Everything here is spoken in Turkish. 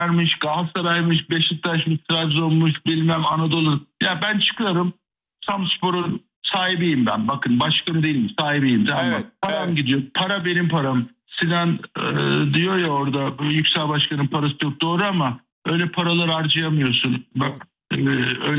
Galatasaray'mış, Beşiktaş'mış, Trabzon'muş, bilmem Anadolu. Ya ben çıkıyorum. Samspor'un sahibiyim ben. Bakın başkanı değilim, sahibiyim. Tamam mı? Evet, Param evet. gidiyor. Para benim param. Sinan diyor ya orada Yüksel Başkan'ın parası yok. Doğru ama öyle paralar harcayamıyorsun. Bak öyle